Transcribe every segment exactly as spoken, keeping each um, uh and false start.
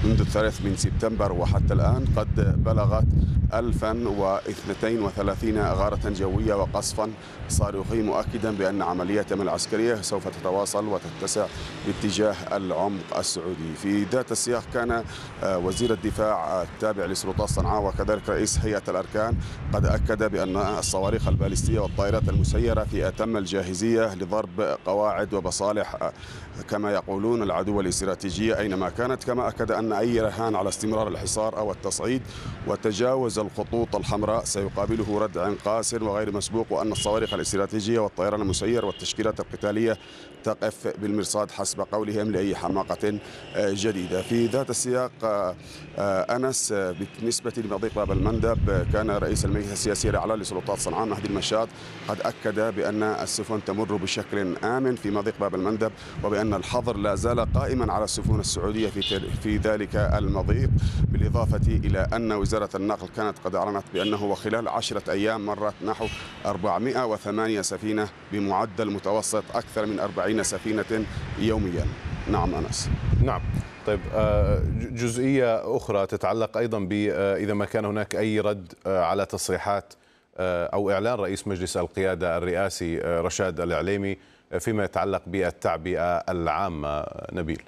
منذ الثالث من سبتمبر وحتى الآن قد بلغت ألفا واثنتين وثلاثين غارة جوية وقصفا صاروخي، مؤكدا بأن عمليات اليمن العسكرية سوف تتواصل وتتسع باتجاه العمق السعودي. في ذات السياق كان وزير الدفاع التابع لسلطات صنعاء وكذلك رئيس هيئة الأركان قد أكد بأن الصواريخ البالستية والطائرات المسيرة في أتم الجاهزية لضرب قواعد ومصالح كما يقولون العدو الاستراتيجية أينما كانت، كما أكد أن أي رهان على استمرار الحصار أو التصعيد وتجاوز الخطوط الحمراء سيقابله ردع قاسٍ وغير مسبوق، وأن الصواريخ الاستراتيجية والطيران المسير والتشكيلات القتالية تقف بالمرصاد حسب قولهم لأي حماقة جديدة. في ذات السياق أنس، بالنسبة لمضيق باب المندب كان رئيس المجلس السياسي الأعلى لسلطات صنعاء مهدي المشاط قد أكد بأن السفن تمر بشكل آمن في مضيق باب المندب، وبأن الحظر لا زال قائما على السفن السعودية في في ذلك المضيق، بالإضافة إلى أن وزارة النقل كانت قد أعلنت بأنه وخلال عشرة أيام مرت نحو أربعمائة وثمانية سفينة بمعدل متوسط أكثر من أربعين سفينة يوميا. نعم أنس. نعم. طيب، جزئية أخرى تتعلق أيضا بإذا ما كان هناك أي رد على تصريحات أو إعلان رئيس مجلس القيادة الرئاسي رشاد العليمي فيما يتعلق بالتعبئة العامة. نبيل.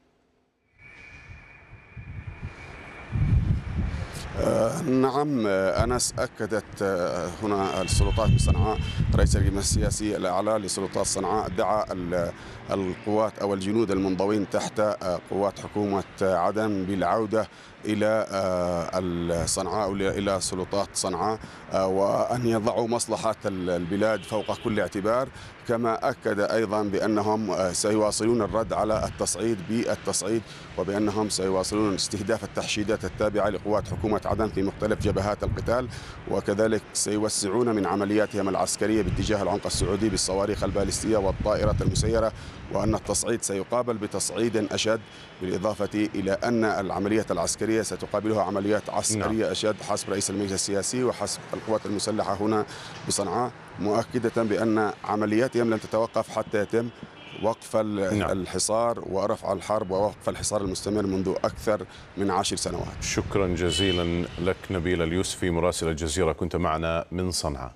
نعم أنس، أكدت هنا السلطات بصنعاء رئيس المجلس السياسي الأعلى لسلطات صنعاء دعا القوات أو الجنود المنضوين تحت قوات حكومة عدن بالعودة إلى صنعاء إلى سلطات صنعاء وأن يضعوا مصلحة البلاد فوق كل اعتبار، كما أكد أيضا بأنهم سيواصلون الرد على التصعيد بالتصعيد، وبأنهم سيواصلون استهداف التحشيدات التابعة لقوات حكومة عدن في مختلف جبهات القتال، وكذلك سيوسعون من عملياتهم العسكرية باتجاه العمق السعودي بالصواريخ البالستية والطائرات المسيرة، وأن التصعيد سيقابل بتصعيد أشد، بالإضافة إلى أن العمليات العسكرية ستقابلها عمليات عسكرية أشد حسب رئيس المجلس السياسي وحسب القوات المسلحة هنا بصنعاء، مؤكدة بأن عملياتهم لن تتوقف حتى يتم وقف الحصار ورفع الحرب ووقف الحصار المستمر منذ أكثر من عشر سنوات. شكرا جزيلا لك نبيل اليوسفي مراسل الجزيرة، كنت معنا من صنعاء.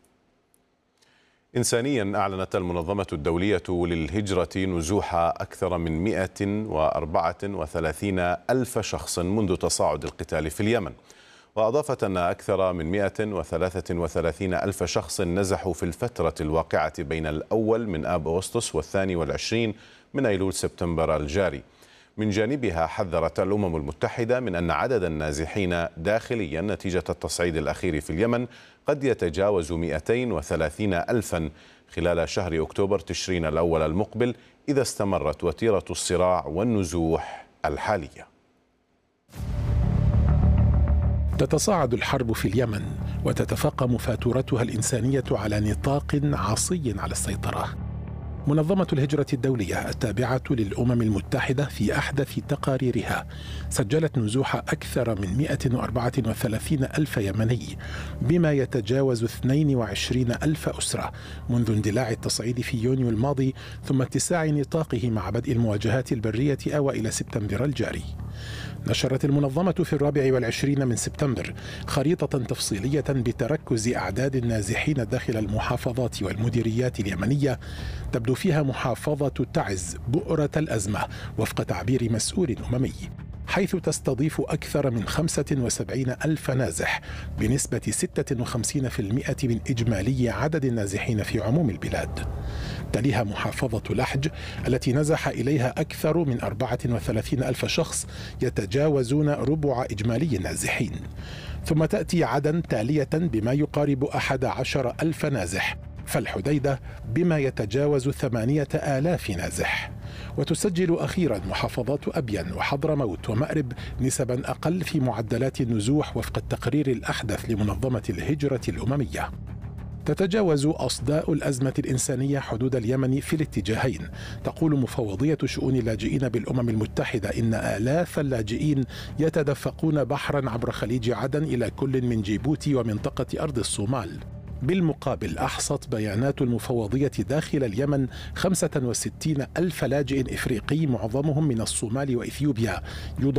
إنسانيا، أعلنت المنظمة الدولية للهجرة نزوح أكثر من مئة وأربعة وثلاثين ألف شخص منذ تصاعد القتال في اليمن، وأضافت أن أكثر من مئة وثلاثة وثلاثين ألف شخص نزحوا في الفترة الواقعة بين الأول من آب أغسطس والثاني والعشرين من أيلول سبتمبر الجاري. من جانبها حذرت الأمم المتحدة من أن عدد النازحين داخليا نتيجة التصعيد الأخير في اليمن قد يتجاوز مئتين وثلاثين ألفا خلال شهر أكتوبر تشرين الأول المقبل إذا استمرت وتيرة الصراع والنزوح الحالية. تتصاعد الحرب في اليمن وتتفاقم فاتورتها الإنسانية على نطاق عصي على السيطرة. منظمة الهجرة الدولية التابعة للأمم المتحدة في أحدث تقاريرها سجلت نزوح أكثر من مئة وأربعة وثلاثين ألف يمني، بما يتجاوز اثنين وعشرين ألف أسرة منذ اندلاع التصعيد في يونيو الماضي، ثم اتساع نطاقه مع بدء المواجهات البرية أوائل سبتمبر الجاري. نشرت المنظمة في الرابع والعشرين من سبتمبر خريطة تفصيلية بتركز أعداد النازحين داخل المحافظات والمديريات اليمنية، تبدو فيها محافظة تعز بؤرة الأزمة وفق تعبير مسؤول أممي، حيث تستضيف أكثر من خمسة وسبعين ألف نازح بنسبة ستة وخمسين بالمئة من إجمالي عدد النازحين في عموم البلاد. تليها محافظة لحج التي نزح إليها أكثر من أربعة وثلاثين ألف شخص يتجاوزون ربع إجمالي النازحين، ثم تأتي عدن تالية بما يقارب أحد عشر ألف نازح، فالحديدة بما يتجاوز ثمانية آلاف نازح، وتسجل أخيرا محافظات أبين وحضرموت ومأرب نسبا أقل في معدلات النزوح وفق التقرير الأحدث لمنظمة الهجرة الأممية. تتجاوز أصداء الأزمة الإنسانية حدود اليمن في الاتجاهين. تقول مفوضية شؤون اللاجئين بالأمم المتحدة إن آلاف اللاجئين يتدفقون بحرا عبر خليج عدن إلى كل من جيبوتي ومنطقة أرض الصومال. بالمقابل أحصت بيانات المفوضية داخل اليمن خمسة وستين ألف لاجئ إفريقي معظمهم من الصومال وإثيوبيا